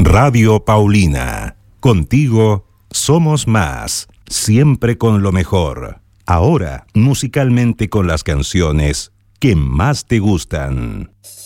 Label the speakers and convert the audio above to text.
Speaker 1: Radio Paulina. Contigo somos más. Siempre con lo mejor. Ahora, musicalmente con las canciones que más te gustan.